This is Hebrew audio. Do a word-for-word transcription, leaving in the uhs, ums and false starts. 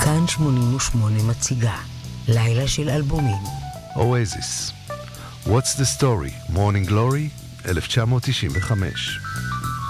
כאן שמונים ושמונה מציגה לילה של אלבומים. Oasis What's the Story Morning Glory אלף תשע מאות תשעים וחמש.